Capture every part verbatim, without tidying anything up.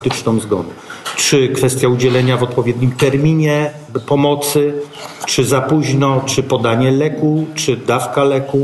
faktyczną zgonu. Czy kwestia udzielenia w odpowiednim terminie pomocy, czy za późno, czy podanie leku, czy dawka leku.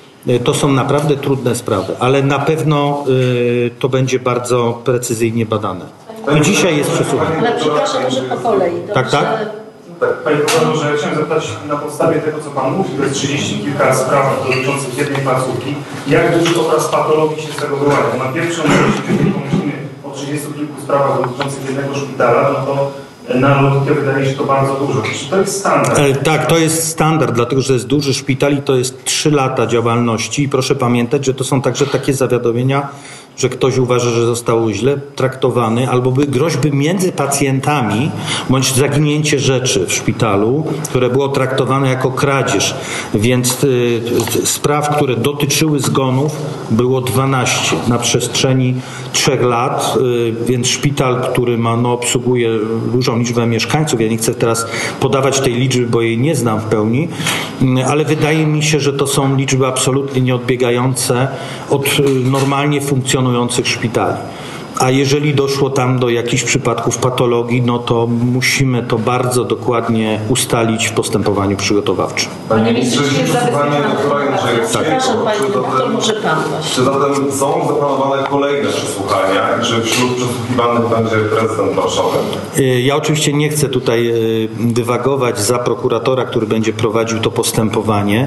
To są naprawdę trudne sprawy, ale na pewno y, to będzie bardzo precyzyjnie badane. I dzisiaj jest przesłuchanie. Ale przepraszam, że po kolei. Dobrze? Tak, tak? Tak, panie prokuratorze, chciałem zapytać na podstawie tego, co pan mówi, to jest trzydzieści kilka spraw dotyczących jednej placówki. Jak duży obraz patologii się z tego wyłania? Na pierwszą myśl, jeżeli pomyślimy o trzydziestu kilku sprawach dotyczących jednego szpitala, no to na logikę wydaje się to bardzo dużo. Czy to jest standard? E, tak, to jest standard, dlatego że jest duży szpital i to jest trzy lata działalności. I proszę pamiętać, że to są także takie zawiadomienia, że ktoś uważa, że został źle traktowany, albo by groźby między pacjentami, bądź zaginięcie rzeczy w szpitalu, które było traktowane jako kradzież. Więc y, spraw, które dotyczyły zgonów, było dwanaście na przestrzeni trzech lat, y, więc szpital, który ma, no, obsługuje dużą liczbę mieszkańców, ja nie chcę teraz podawać tej liczby, bo jej nie znam w pełni, y, ale wydaje mi się, że to są liczby absolutnie nieodbiegające od y, normalnie funkcjonujących szpitali. A jeżeli doszło tam do jakichś przypadków patologii, no to musimy to bardzo dokładnie ustalić w postępowaniu przygotowawczym. Panie ministrze, czy jest zabezpieczone? Przepraszam, panie doktor, może pan właśnie. Czy zatem są zaplanowane kolejne przesłuchania i czy wśród przesłuchiwanych będzie prezydent Warszawy? Ja oczywiście nie chcę tutaj dywagować za prokuratora, który będzie prowadził to postępowanie.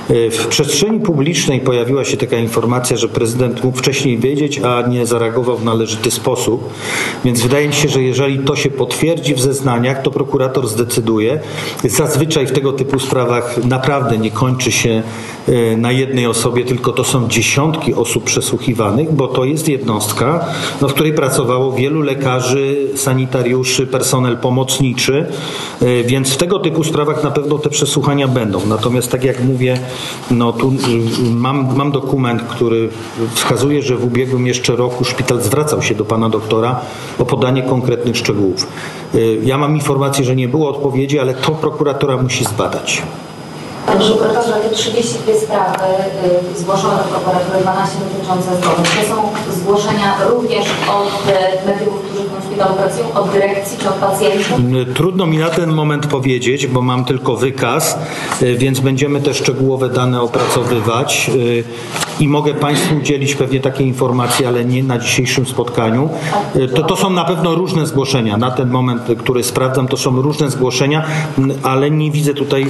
W przestrzeni publicznej pojawiła się taka informacja, że prezydent mógł wcześniej wiedzieć, a nie zareagował w należyty sposób. Więc wydaje mi się, że jeżeli to się potwierdzi w zeznaniach, to prokurator zdecyduje. Zazwyczaj w tego typu sprawach naprawdę nie kończy się na jednej osobie, tylko to są dziesiątki osób przesłuchiwanych, bo to jest jednostka, no, w której pracowało wielu lekarzy, sanitariuszy, personel pomocniczy, więc w tego typu sprawach na pewno te przesłuchania będą. Natomiast tak jak mówię, no tu mam, mam dokument, który wskazuje, że w ubiegłym jeszcze roku szpital zwracał się do pana doktora o podanie konkretnych szczegółów. Ja mam informację, że nie było odpowiedzi, ale to prokuratora musi zbadać. Panie prokuratorze, te trzydzieści dwie sprawy y, zgłoszone do prokuratury, dwanaście dotyczące zgonów. To są zgłoszenia również od y, medyków, którzy w tym szpitalu pracują, od dyrekcji czy od pacjentów? Trudno mi na ten moment powiedzieć, bo mam tylko wykaz, y, więc będziemy te szczegółowe dane opracowywać y, i mogę państwu udzielić pewnie takiej informacji, ale nie na dzisiejszym spotkaniu. Y, to, to są na pewno różne zgłoszenia. Na ten moment, który sprawdzam, to są różne zgłoszenia, y, ale nie widzę tutaj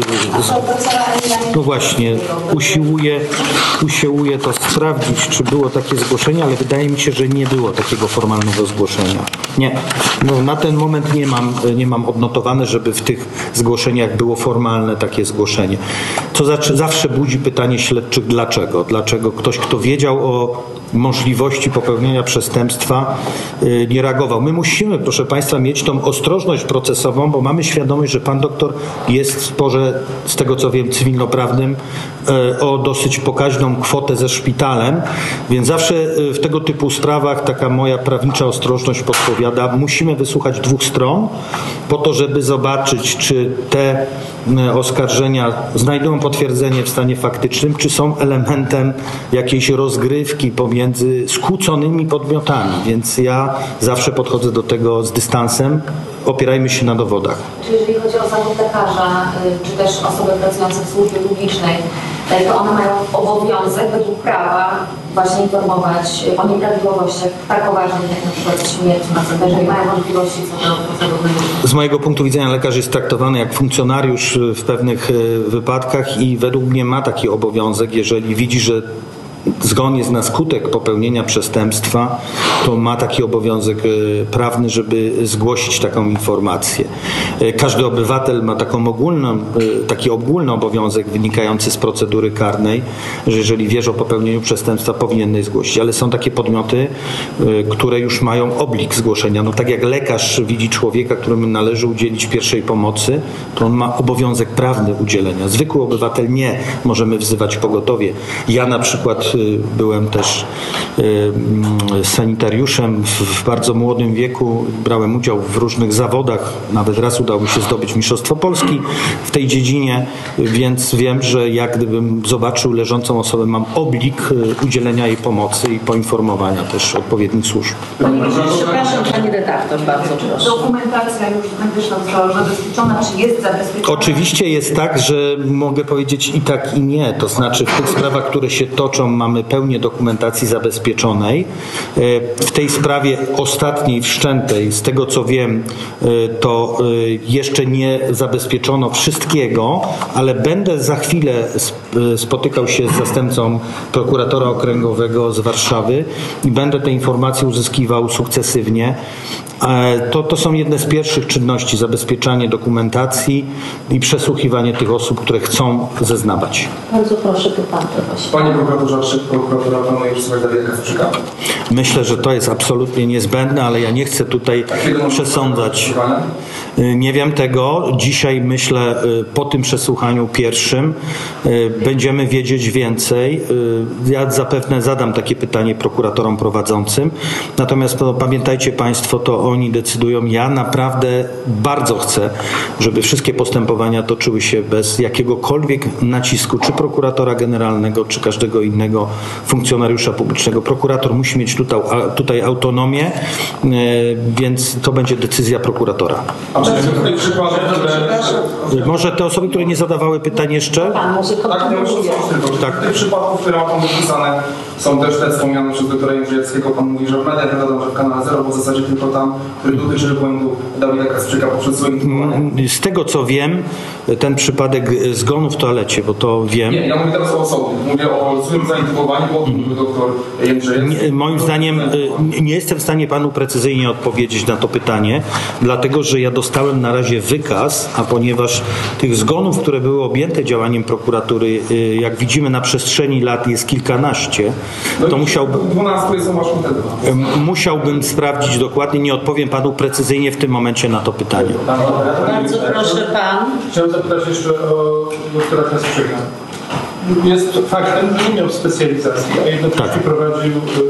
y, no właśnie, usiłuję, usiłuję to sprawdzić, czy było takie zgłoszenie, ale wydaje mi się, że nie było takiego formalnego zgłoszenia. Nie, no, na ten moment nie mam, nie mam odnotowane, żeby w tych zgłoszeniach było formalne takie zgłoszenie. Co zawsze budzi pytanie śledczych, dlaczego? Dlaczego ktoś, kto wiedział o możliwości popełnienia przestępstwa, yy, nie reagował. My musimy, proszę państwa, mieć tą ostrożność procesową, bo mamy świadomość, że pan doktor jest w sporze, z tego co wiem, cywilnoprawnym yy, o dosyć pokaźną kwotę ze szpitalem, więc zawsze yy, w tego typu sprawach taka moja prawnicza ostrożność podpowiada, musimy wysłuchać dwóch stron po to, żeby zobaczyć, czy te yy, oskarżenia znajdują potwierdzenie w stanie faktycznym, czy są elementem jakiejś rozgrywki pomiędzy skłóconymi podmiotami, więc ja zawsze podchodzę do tego z dystansem, opierajmy się na dowodach. Czy jeżeli chodzi o zawód lekarza, czy też osoby pracujące w służbie publicznej, to one mają obowiązek według prawa właśnie informować o nieprawidłowościach tak poważnych jak na przykład śmierć pacjenta, jeżeli mają wątpliwości co do procedury? Z mojego punktu widzenia lekarz jest traktowany jak funkcjonariusz w pewnych wypadkach i według mnie ma taki obowiązek, jeżeli widzi, że zgon jest na skutek popełnienia przestępstwa, to ma taki obowiązek prawny, żeby zgłosić taką informację. Każdy obywatel ma taką ogólną, taki ogólny obowiązek wynikający z procedury karnej, że jeżeli wie o popełnieniu przestępstwa, powinien je zgłosić. Ale są takie podmioty, które już mają oblig zgłoszenia. No tak jak lekarz widzi człowieka, któremu należy udzielić pierwszej pomocy, to on ma obowiązek prawny udzielenia. Zwykły obywatel nie. Możemy wzywać pogotowie. Ja na przykład byłem też sanitariuszem w bardzo młodym wieku, brałem udział w różnych zawodach, nawet raz udało mi się zdobyć Mistrzostwo Polski w tej dziedzinie, więc wiem, że jak gdybym zobaczył leżącą osobę, mam oblig udzielenia jej pomocy i poinformowania też odpowiednich służb. Przepraszam, pani redaktor, bardzo proszę. Dokumentacja już medyczna została zabezpieczona, czy jest zabezpieczona? Oczywiście jest tak, że mogę powiedzieć i tak, i nie. To znaczy w tych sprawach, które się toczą, mamy pełnię dokumentacji zabezpieczonej. W tej sprawie ostatniej, wszczętej, z tego co wiem, to jeszcze nie zabezpieczono wszystkiego, ale będę za chwilę spotykał się z zastępcą prokuratora okręgowego z Warszawy i będę te informacje uzyskiwał sukcesywnie. To, to są jedne z pierwszych czynności, zabezpieczanie dokumentacji i przesłuchiwanie tych osób, które chcą zeznawać. Bardzo proszę, tu pan prosi. Panie prokuratorze, czy prokuratura planuje przesłuchać Dawida Kasprzyka? Myślę, że to jest absolutnie niezbędne, ale ja nie chcę tutaj przesądzać. Nie wiem tego. Dzisiaj myślę, po tym przesłuchaniu pierwszym będziemy wiedzieć więcej. Ja zapewne zadam takie pytanie prokuratorom prowadzącym. Natomiast no, pamiętajcie Państwo, to oni decydują. Ja naprawdę bardzo chcę, żeby wszystkie postępowania toczyły się bez jakiegokolwiek nacisku, czy prokuratora generalnego, czy każdego innego funkcjonariusza publicznego. Prokurator musi mieć tutaj, tutaj autonomię, więc to będzie decyzja prokuratora. A czy jest tutaj przykłady, które... Może te osoby, które nie zadawały pytań jeszcze? Pan może Tak, nie muszę tylko. Czy Tak. w tych przypadków, które ma pan wypisane, są też te wspomniane przez doktora Jędrzejewskiego. Pan mówi, że w mediach wiadomo, że w kanale Zero, bo w zasadzie tylko tam, który dotyczy błędu Dawida Kasprzyka poprzez swoje informowanie. Z tego co wiem, ten przypadek zgonu w toalecie, bo to wiem. Nie, ja mówię teraz o osobie. Mówię o złym zaintygowaniu, bo mówił doktor Jędrzejewski. Nie, moim zdaniem y, nie jestem w stanie panu precyzyjnie odpowiedzieć na to pytanie, dlatego że ja dostałem na razie wykaz, a ponieważ tych zgonów, które były objęte działaniem prokuratury, y, jak widzimy na przestrzeni lat jest kilkanaście, to musiałbym, dwunastu jest właśnie wtedy. y, musiałbym sprawdzić dokładnie, nie odpowiem panu precyzyjnie w tym momencie na to pytanie. Bardzo proszę pan. Chciałem zapytać jeszcze o doktora Kasprzyka. Jest faktem, że nie miał specjalizacji, a jednocześnie Tak. prowadził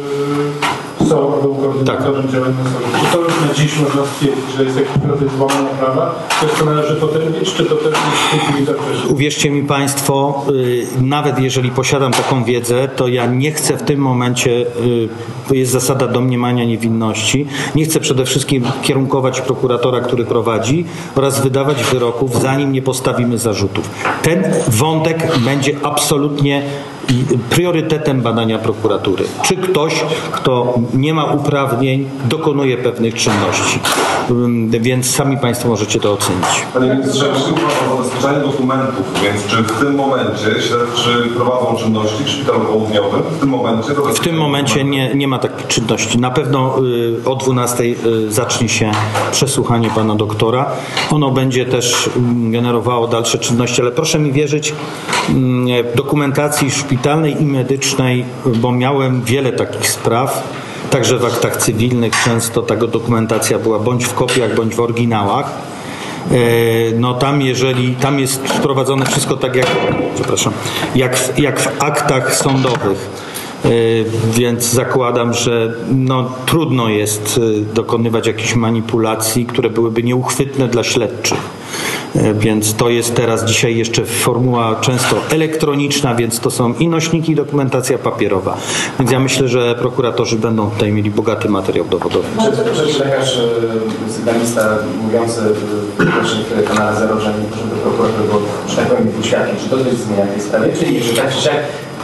y, SOR, był koordynatorem działań na SOR. Czy to już na dziś można stwierdzić, że jest jakiś rodzaj złamania prawa? To jest to należy potępić, czy to też jest w tej zakresie? Uwierzcie mi Państwo, y, nawet jeżeli posiadam taką wiedzę, to ja nie chcę w tym momencie, y, to jest zasada domniemania niewinności, nie chcę przede wszystkim kierunkować prokuratora, który prowadzi oraz wydawać wyroków, zanim nie postawimy zarzutów. Ten wątek będzie absolutnie priorytetem badania prokuratury. Czy ktoś, kto nie ma uprawnień, dokonuje pewnych czynności. Więc sami Państwo możecie to ocenić. Panie ministrze, mówił Pan o zabezpieczaniu dokumentów, więc czy w tym momencie śledczy prowadzą czynności w szpitalu południowym? W tym momencie? W tym momencie nie, nie ma takich czynności. Na pewno y, o dwunastej y, zacznie się przesłuchanie pana doktora. Ono będzie też y, generowało dalsze czynności, ale proszę mi wierzyć, y, dokumentacji szpitalnej i medycznej, bo miałem wiele takich spraw, także w aktach cywilnych często ta dokumentacja była bądź w kopiach, bądź w oryginałach. No tam jeżeli, tam jest wprowadzone wszystko tak jak, przepraszam, jak w, jak w aktach sądowych. Więc zakładam, że no, trudno jest dokonywać jakichś manipulacji, które byłyby nieuchwytne dla śledczych. Więc to jest teraz dzisiaj jeszcze formuła często elektroniczna, więc to są i nośniki, i dokumentacja papierowa. Więc ja myślę, że prokuratorzy będą tutaj mieli bogaty materiał dowodowy. Czy lekarz sygnalista mówiący w kanale Zero, że nie poszedł do prokuratury, bo że tak powiem uświadczyć, czy to coś zmienia w tej sprawie, czyli że tak czy siak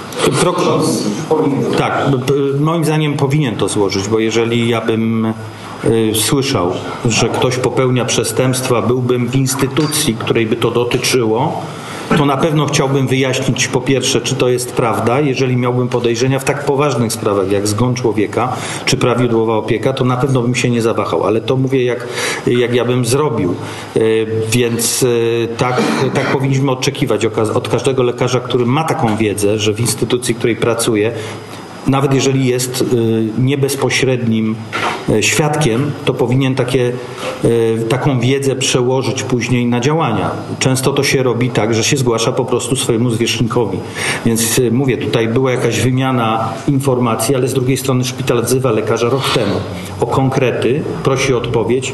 Prok- tak, moim zdaniem powinien to złożyć, bo jeżeli ja bym y, słyszał, że ktoś popełnia przestępstwa, byłbym w instytucji, której by to dotyczyło, to na pewno chciałbym wyjaśnić po pierwsze, czy to jest prawda. Jeżeli miałbym podejrzenia w tak poważnych sprawach jak zgon człowieka czy prawidłowa opieka, to na pewno bym się nie zawahał, ale to mówię jak, jak ja bym zrobił. Więc tak, tak powinniśmy oczekiwać od każdego lekarza, który ma taką wiedzę, że w instytucji, w której pracuje, nawet jeżeli jest nie bezpośrednim świadkiem, to powinien takie, taką wiedzę przełożyć później na działania. Często to się robi tak, że się zgłasza po prostu swojemu zwierzchnikowi. Więc mówię, tutaj była jakaś wymiana informacji, ale z drugiej strony szpital wzywa lekarza rok temu o konkrety, prosi o odpowiedź,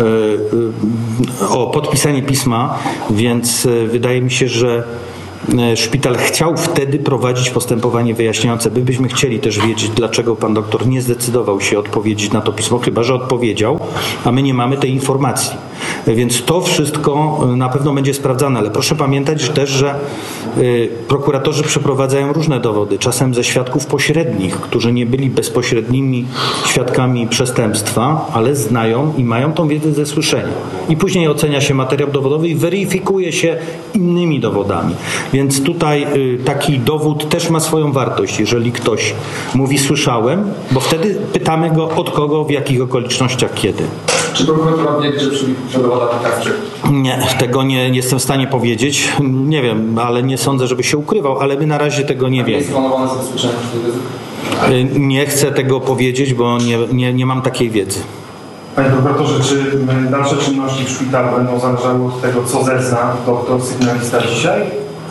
o podpisanie pisma, więc wydaje mi się, że szpital chciał wtedy prowadzić postępowanie wyjaśniające. My byśmy chcieli też wiedzieć, dlaczego pan doktor nie zdecydował się odpowiedzieć na to pismo, chyba że odpowiedział, a my nie mamy tej informacji. Więc to wszystko na pewno będzie sprawdzane, ale proszę pamiętać też, że prokuratorzy przeprowadzają różne dowody, czasem ze świadków pośrednich, którzy nie byli bezpośrednimi świadkami przestępstwa, ale znają i mają tą wiedzę ze słyszenia. I później ocenia się materiał dowodowy i weryfikuje się innymi dowodami. Więc tutaj taki dowód też ma swoją wartość, jeżeli ktoś mówi słyszałem, bo wtedy pytamy go od kogo, w jakich okolicznościach, kiedy. Czy prokuratura wie, że przy dowodach Kasprzyk? Nie, tego nie, nie jestem w stanie powiedzieć. Nie wiem, ale nie sądzę, żeby się ukrywał, ale my na razie tego nie wiemy. Jest planowane zabezpieczenie ryzyka? Nie chcę tego powiedzieć, bo nie, nie, nie mam takiej wiedzy. Panie prokuratorze, czy dalsze czynności w szpitalu będą zależały od tego, co zezna doktor sygnalista dzisiaj?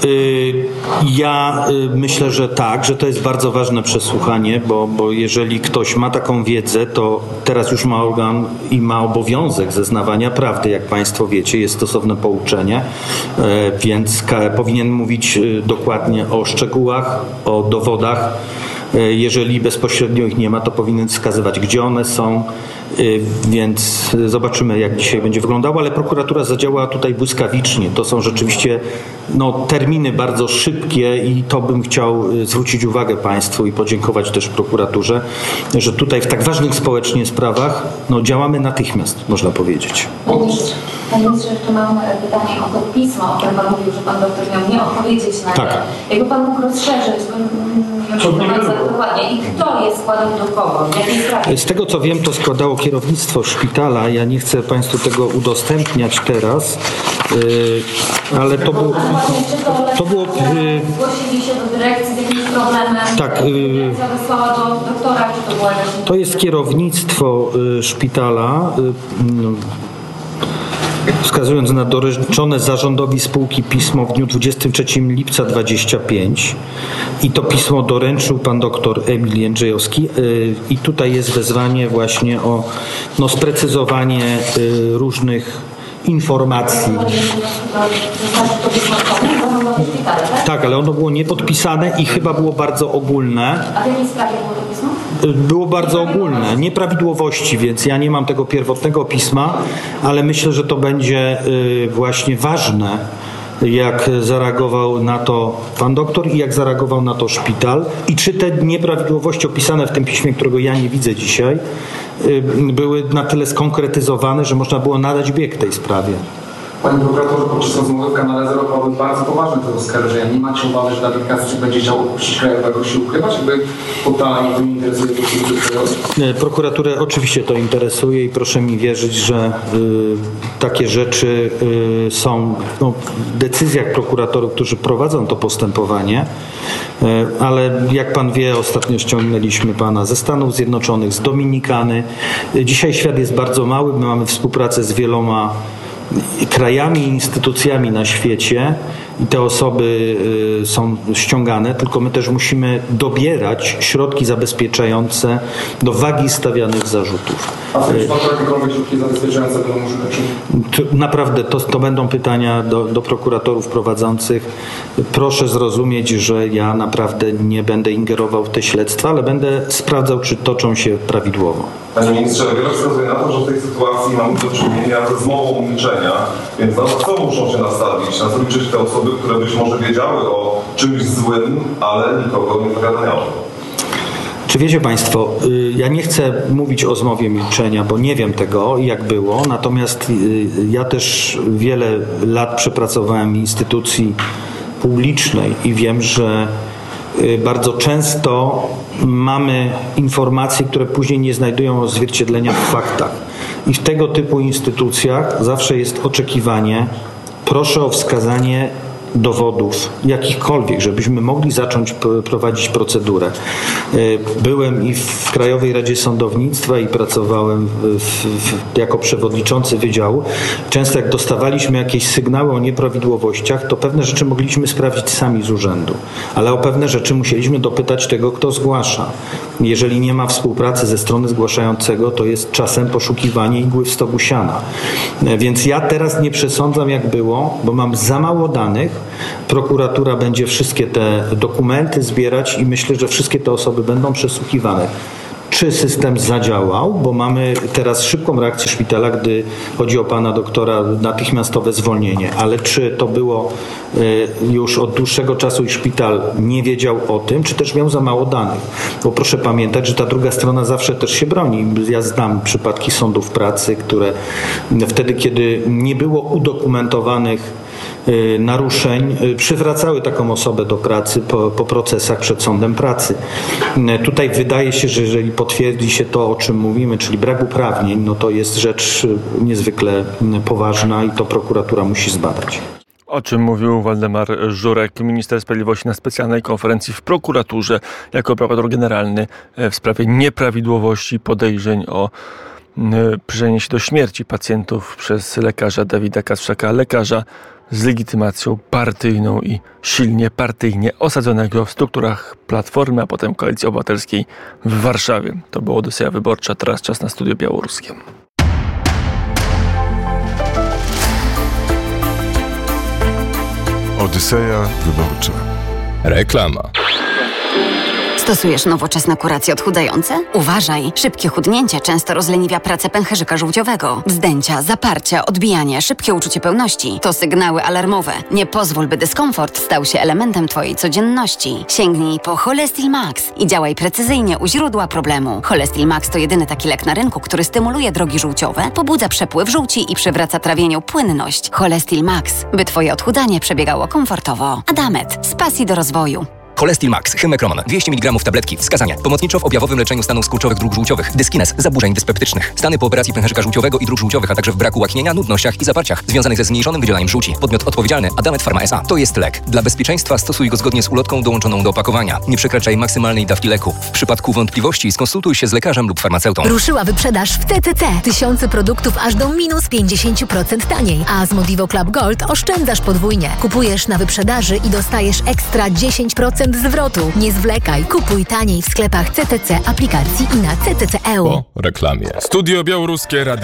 Ja myślę, że tak, że to jest bardzo ważne przesłuchanie, bo, bo jeżeli ktoś ma taką wiedzę, to teraz już ma organ i ma obowiązek zeznawania prawdy, jak Państwo wiecie, jest stosowne pouczenie, więc powinien mówić dokładnie o szczegółach, o dowodach. Jeżeli bezpośrednio ich nie ma, to powinien wskazywać, gdzie one są, więc zobaczymy, jak dzisiaj będzie wyglądało, ale prokuratura zadziałała tutaj błyskawicznie. To są rzeczywiście no, terminy bardzo szybkie i to bym chciał zwrócić uwagę Państwu i podziękować też prokuraturze, że tutaj w tak ważnych społecznie sprawach no, działamy natychmiast, można powiedzieć. Panie ministrze, Panie ministrze, jeszcze mam pytanie o to pismo, o którym Pan mówił, że Pan doktor miał nie odpowiedzieć na tak. nie. Jakby Pan mógł rozszerzyć, dokładnie, i kto je składał do kogo, w jakiej sprawie? Z tego co wiem, to składało kierownictwo szpitala. Ja nie chcę Państwu tego udostępniać teraz, yy, ale to było... To było yy, Zgłosili się do dyrekcji z jakimś problemem? Tak. Yy, Dyrekcja wysłała do doktora, czy to była jakaś... To jest kierownictwo y, szpitala, y, no, wskazując na doręczone zarządowi spółki pismo w dniu dwudziestego trzeciego lipca dwudziestego piątego i to pismo doręczył pan doktor Emil Jędrzejowski y, i tutaj jest wezwanie właśnie o no, sprecyzowanie y, różnych informacji. Tak, ale ono było niepodpisane i chyba było bardzo ogólne. A w jakiej sprawie było to pismo? Było bardzo ogólne, nieprawidłowości, więc ja nie mam tego pierwotnego pisma, ale myślę, że to będzie właśnie ważne, jak zareagował na to pan doktor i jak zareagował na to szpital i czy te nieprawidłowości opisane w tym piśmie, którego ja nie widzę dzisiaj, były na tyle skonkretyzowane, że można było nadać bieg tej sprawie. Panie prokuratorze, podczas rozmowy w kanale Zero padły bardzo poważne te oskarżenia. Nie macie obawy, że Dawid Kasprzyk będzie chciał opuścić krajowego się ukrywać? Jakby totalnie to nie interesuje to, Prokuraturę oczywiście to interesuje i proszę mi wierzyć, że y, takie rzeczy y, są no, w decyzjach prokuratorów, którzy prowadzą to postępowanie, y, ale jak pan wie, ostatnio ściągnęliśmy pana ze Stanów Zjednoczonych, z Dominikany. Y, dzisiaj świat jest bardzo mały, my mamy współpracę z wieloma krajami i instytucjami na świecie i te osoby y, są ściągane, tylko my też musimy dobierać środki zabezpieczające do wagi stawianych zarzutów. A czy są jakiekolwiek środki zabezpieczające będą możliwe? Naprawdę to, to będą pytania do, do prokuratorów prowadzących. Proszę zrozumieć, że ja naprawdę nie będę ingerował w te śledztwa, ale będę sprawdzał, czy toczą się prawidłowo. Panie ministrze, wiele wskazuje na to, że w tej sytuacji mamy do czynienia ze zmową milczenia, więc na co muszą się nastawić? Na co liczyć te osoby, które być może wiedziały o czymś złym, ale nikogo nie zawiadamiały? Czy wiecie Państwo, ja nie chcę mówić o zmowie milczenia, bo nie wiem tego, jak było, natomiast ja też wiele lat przepracowałem w instytucji publicznej i wiem, że bardzo często mamy informacje, które później nie znajdują odzwierciedlenia w faktach. I w tego typu instytucjach zawsze jest oczekiwanie, proszę o wskazanie dowodów, jakichkolwiek, żebyśmy mogli zacząć p- prowadzić procedurę. Byłem i w Krajowej Radzie Sądownictwa i pracowałem w, w, jako przewodniczący wydziału. Często jak dostawaliśmy jakieś sygnały o nieprawidłowościach, to pewne rzeczy mogliśmy sprawdzić sami z urzędu, ale o pewne rzeczy musieliśmy dopytać tego, kto zgłasza. Jeżeli nie ma współpracy ze strony zgłaszającego, to jest czasem poszukiwanie igły w stogu siana. Więc ja teraz nie przesądzam, jak było, bo mam za mało danych. Prokuratura będzie wszystkie te dokumenty zbierać i myślę, że wszystkie te osoby będą przesłuchiwane. Czy system zadziałał, bo mamy teraz szybką reakcję szpitala, gdy chodzi o pana doktora, natychmiastowe zwolnienie, ale czy to było już od dłuższego czasu i szpital nie wiedział o tym, czy też miał za mało danych? Bo proszę pamiętać, że ta druga strona zawsze też się broni. Ja znam przypadki sądów pracy, które wtedy, kiedy nie było udokumentowanych naruszeń, przywracały taką osobę do pracy po, po procesach przed sądem pracy. Tutaj wydaje się, że jeżeli potwierdzi się to, o czym mówimy, czyli brak uprawnień, no to jest rzecz niezwykle poważna i to prokuratura musi zbadać. O czym mówił Waldemar Żurek, minister sprawiedliwości na specjalnej konferencji w prokuraturze jako prokurator generalny w sprawie nieprawidłowości podejrzeń o przyczynienie się do śmierci pacjentów przez lekarza Dawida Kasprzyka, lekarza z legitymacją partyjną i silnie partyjnie osadzonego w strukturach Platformy, a potem Koalicji Obywatelskiej w Warszawie. To była Odyseja Wyborcza, teraz czas na Studio Białoruskie. Odyseja Wyborcza. Reklama. Stosujesz nowoczesne kuracje odchudzające? Uważaj! Szybkie chudnięcie często rozleniwia pracę pęcherzyka żółciowego. Wzdęcia, zaparcie, odbijanie, szybkie uczucie pełności to sygnały alarmowe. Nie pozwól, by dyskomfort stał się elementem twojej codzienności. Sięgnij po Cholestil Max i działaj precyzyjnie u źródła problemu. Cholestil Max to jedyny taki lek na rynku, który stymuluje drogi żółciowe, pobudza przepływ żółci i przywraca trawieniu płynność. Cholestil Max, by twoje odchudzanie przebiegało komfortowo. Adamet, z pasji do rozwoju. Cholestil Max, Hymekroman, dwieście miligramów tabletki. Wskazania. Pomocniczo w objawowym leczeniu stanów skurczowych dróg żółciowych. Dyskines, zaburzeń dyspeptycznych. Stany po operacji pęcherzyka żółciowego i dróg żółciowych, a także w braku łaknienia, nudnościach i zaparciach związanych ze zmniejszonym wydzielaniem żółci. Podmiot odpowiedzialny Adamet Pharma S A. To jest lek. Dla bezpieczeństwa stosuj go zgodnie z ulotką dołączoną do opakowania. Nie przekraczaj maksymalnej dawki leku. W przypadku wątpliwości skonsultuj się z lekarzem lub farmaceutą. Ruszyła wyprzedaż w C C C. Tysiące produktów aż do minus pięćdziesiąt procent taniej. A z Modivo Club Gold oszczędzasz podwójnie. Kupujesz na wyprzedaży i dostajesz ekstra dziesięć procent zwrotu. Nie zwlekaj, kupuj taniej w sklepach C T C, aplikacji i na C T C kropka E U. Po reklamie. Studio Białoruskie Radio.